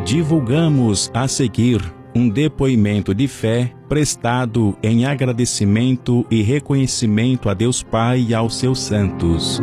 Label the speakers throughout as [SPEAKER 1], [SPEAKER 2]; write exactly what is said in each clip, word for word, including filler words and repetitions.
[SPEAKER 1] Divulgamos a seguir um depoimento de fé prestado em agradecimento e reconhecimento a Deus Pai e aos seus santos.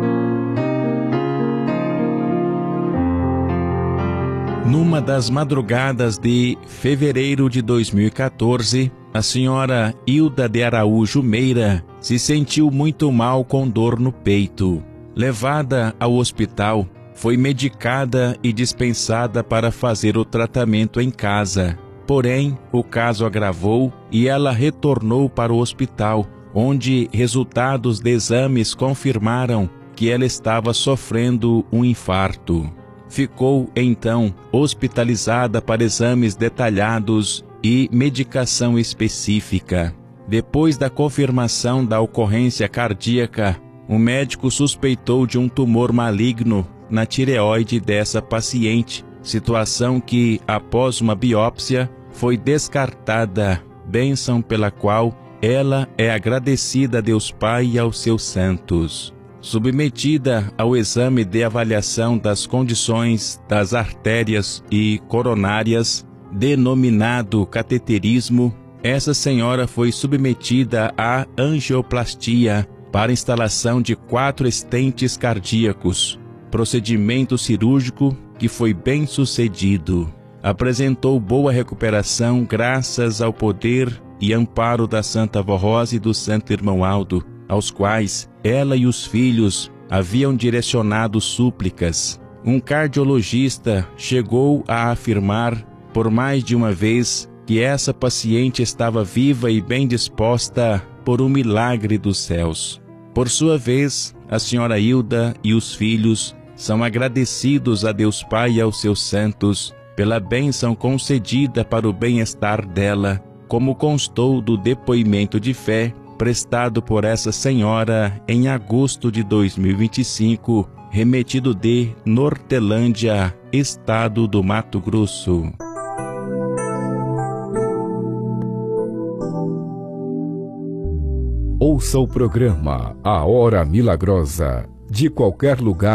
[SPEAKER 1] Numa das madrugadas de fevereiro de dois mil e quatorze, a senhora Hilda de Araújo Meira se sentiu muito mal com dor no peito. Levada ao hospital, foi medicada e dispensada para fazer o tratamento em casa. Porém, o caso agravou e ela retornou para o hospital, onde resultados de exames confirmaram que ela estava sofrendo um infarto. Ficou, então, hospitalizada para exames detalhados e medicação específica. Depois da confirmação da ocorrência cardíaca, o médico suspeitou de um tumor maligno na tireoide dessa paciente, situação que, após uma biópsia, foi descartada, bênção pela qual ela é agradecida a Deus Pai e aos seus santos. Submetida ao exame de avaliação das condições das artérias e coronárias, denominado cateterismo, essa senhora foi submetida à angioplastia para instalação de quatro estentes cardíacos, procedimento cirúrgico que foi bem sucedido. Apresentou boa recuperação graças ao poder e amparo da Santa Avó Rosa e do Santo Irmão Aldo, aos quais ela e os filhos haviam direcionado súplicas. Um cardiologista chegou a afirmar por mais de uma vez que essa paciente estava viva e bem disposta por um milagre dos céus. Por sua vez, a senhora Hilda e os filhos são agradecidos a Deus Pai e aos seus santos pela bênção concedida para o bem-estar dela, como constou do depoimento de fé prestado por essa senhora em agosto de dois mil e vinte e cinco, remetido de Nortelândia, estado do Mato Grosso.
[SPEAKER 2] Ouça o programa A Hora Milagrosa, de qualquer lugar